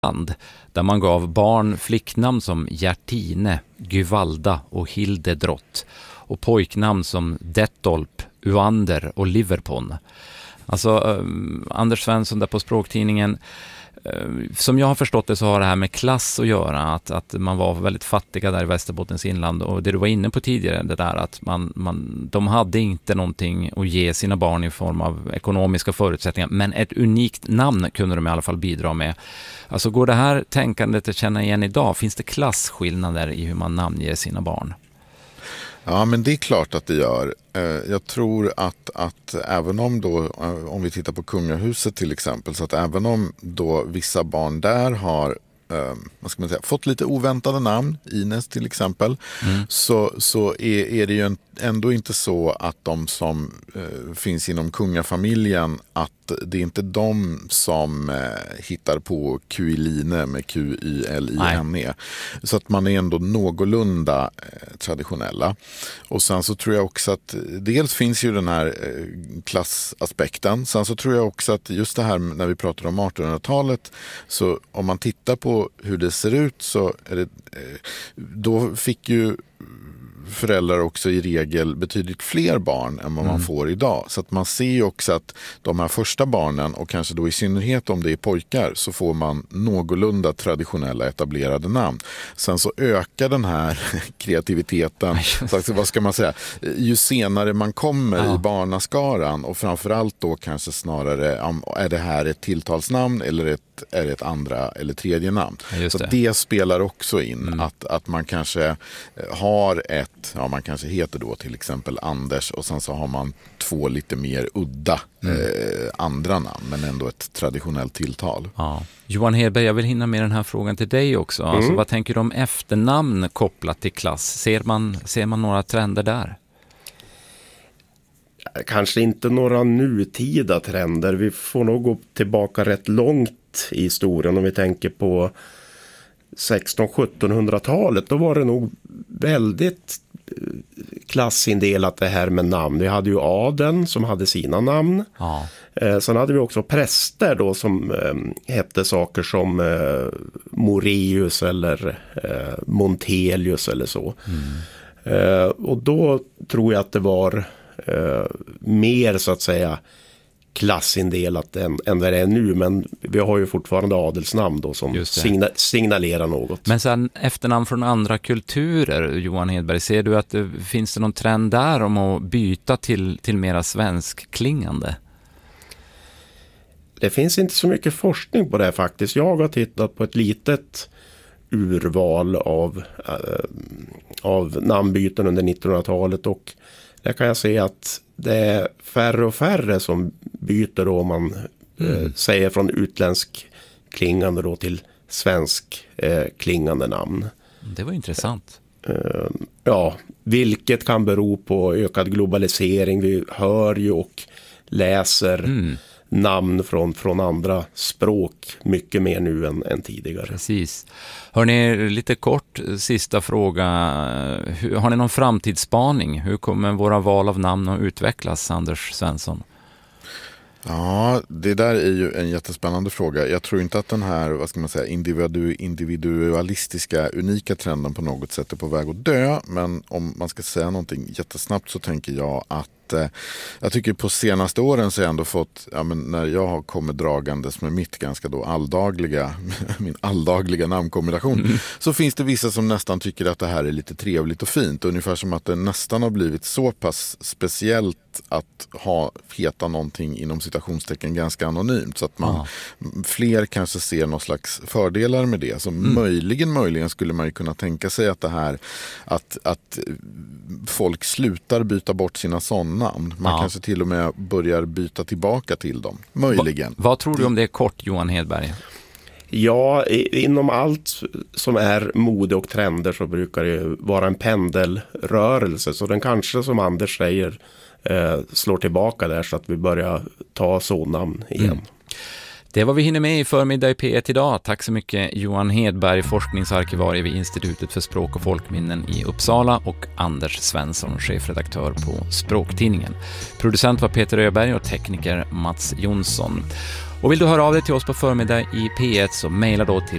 där man gav barn flicknamn som Gertine, Gyvalda och Hildedrott och pojknamn som Dettolp, Uander och Liverpon. Alltså Anders Svensson där på Språktidningen, som jag har förstått det så har det här med klass att göra, att man var väldigt fattiga där i Västerbottens inland, och det du var inne på tidigare, det där att de hade inte någonting att ge sina barn i form av ekonomiska förutsättningar, men ett unikt namn kunde de i alla fall bidra med. Alltså går det här tänkandet att känna igen idag? Finns det klasskillnader i hur man namnger sina barn? Ja, men det är klart att det gör. Jag tror att även om då, om vi tittar på kungahuset till exempel, så att även om då vissa barn där har vad ska man säga, fått lite oväntade namn, Ines till exempel, så är det ju ändå inte så att de som finns inom kungafamiljen, att det är inte de som hittar på Kuiline med Q-Y-L-I-N-E. Så att man är ändå någorlunda traditionella. Och sen så tror jag också att dels finns ju den här klassaspekten. Sen så tror jag också att just det här när vi pratar om 1800-talet, så om man tittar på hur det ser ut, så är det, då fick ju föräldrar också i regel betydligt fler barn än vad man får idag. Så att man ser ju också att de här första barnen, och kanske då i synnerhet om det är pojkar, så får man någorlunda traditionella etablerade namn. Sen så ökar den här kreativiteten, så vad ska man säga, ju senare man kommer i barnaskaran, och framförallt då kanske snarare, är det här ett tilltalsnamn eller är det ett andra eller tredje namn. Så det spelar också in att man kanske har man kanske heter då till exempel Anders, och sen så har man två lite mer udda andra namn, men ändå ett traditionellt tilltal. Ja. Johan Hedberg, jag vill hinna med den här frågan till dig också. Alltså, vad tänker du om efternamn kopplat till klass? Ser man några trender där? Kanske inte några nutida trender. Vi får nog gå tillbaka rätt långt i historien om vi tänker på 1600-1700-talet. Då var det nog väldigt klassindelat det här med namn. Vi hade ju adeln som hade sina namn. Ja. Sen hade vi också präster då som hette saker som Moreus eller Montelius eller så. Och då tror jag att det var mer så att säga klassindelat än det är nu, men vi har ju fortfarande adelsnamn då som signalerar något. Men sen efternamn från andra kulturer, Johan Hedberg, ser du att finns det någon trend där om att byta till mera svenskklingande? Det finns inte så mycket forskning på det faktiskt. Jag har tittat på ett litet urval av namnbyten under 1900-talet, och där kan jag se att det är färre och färre som byter då, om man säger från utländsk klingande då till svensk klingande namn. Det var intressant. Ja, vilket kan bero på ökad globalisering. Vi hör ju och läser namn från andra språk mycket mer nu än tidigare. Precis. Hörrni, lite kort sista fråga. Har ni någon framtidsspaning? Hur kommer våra val av namn att utvecklas, Anders Svensson? Ja, det där är ju en jättespännande fråga. Jag tror inte att den här, vad ska man säga, individualistiska, unika trenden på något sätt är på väg att dö. Men om man ska säga någonting jättesnabbt så tänker jag att jag tycker på senaste åren så har jag ändå fått, när jag har kommit dragandes med mitt ganska då min alldagliga namnkombination, så finns det vissa som nästan tycker att det här är lite trevligt och fint. Ungefär som att det nästan har blivit så pass speciellt att heta någonting inom citationstecken ganska anonymt, så att man fler kanske ser någon slags fördelar med det. Så möjligen skulle man ju kunna tänka sig att det här att folk slutar byta bort sina sådana namn. Man kanske till och med börjar byta tillbaka till dem. Möjligen. Vad tror du om det kort, Johan Hedberg? Ja, inom allt som är mode och trender så brukar det vara en pendelrörelse. Så den kanske, som Anders säger, slår tillbaka där, så att vi börjar ta sådana igen. Det var vi hinner med i förmiddag i P1 idag. Tack så mycket Johan Hedberg, forskningsarkivarie vid Institutet för språk och folkminnen i Uppsala, och Anders Svensson, chefredaktör på Språktidningen. Producent var Peter Öberg och tekniker Mats Jonsson. Och vill du höra av dig till oss på förmiddag i P1 så mejla då till